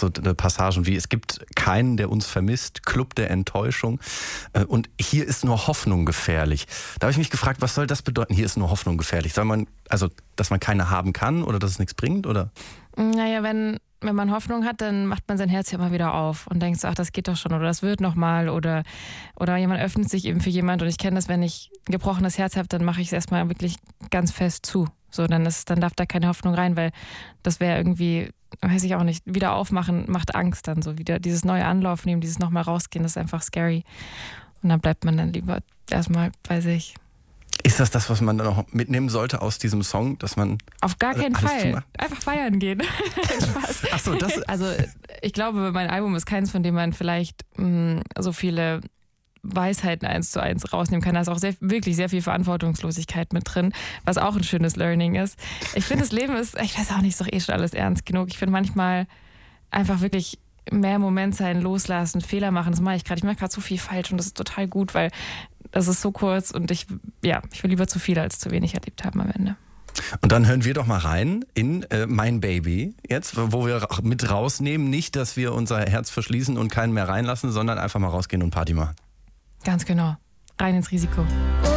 so Passagen wie: Es gibt keinen, der uns vermisst, Club der Enttäuschung. Und hier ist nur Hoffnung gefährlich. Da habe ich mich gefragt, was soll das bedeuten? Hier ist nur Hoffnung gefährlich. Soll man, also, dass man keine haben kann oder dass es nichts bringt, oder? Naja, wenn man Hoffnung hat, dann macht man sein Herz ja immer wieder auf und denkt so, ach, das geht doch schon oder das wird nochmal oder jemand öffnet sich eben für jemand. Und ich kenne das, wenn ich ein gebrochenes Herz habe, dann mache ich es erstmal wirklich ganz fest zu. So, dann darf da keine Hoffnung rein, weil das wäre irgendwie, weiß ich auch nicht, wieder aufmachen macht Angst dann so. Wieder dieses neue Anlauf nehmen, dieses nochmal rausgehen, das ist einfach scary. Und dann bleibt man dann lieber erstmal bei sich. Ist das, was man dann noch mitnehmen sollte aus diesem Song, dass man... Auf gar keinen Fall. Einfach feiern gehen. Spaß. Ach so, das... Also ich glaube, mein Album ist keins, von dem man vielleicht so viele Weisheiten 1:1 rausnehmen kann. Da ist auch wirklich sehr viel Verantwortungslosigkeit mit drin, was auch ein schönes Learning ist. Ich finde, das Leben ist, ich weiß auch nicht, ist doch schon alles ernst genug. Ich finde manchmal einfach wirklich mehr Moment sein, loslassen, Fehler machen. Das mache ich gerade. Ich mache gerade so viel falsch und das ist total gut, weil das ist so kurz und ich will lieber zu viel als zu wenig erlebt haben am Ende. Und dann hören wir doch mal rein in Mein Baby jetzt, wo wir mit rausnehmen, nicht, dass wir unser Herz verschließen und keinen mehr reinlassen, sondern einfach mal rausgehen und Party machen. Ganz genau. Rein ins Risiko.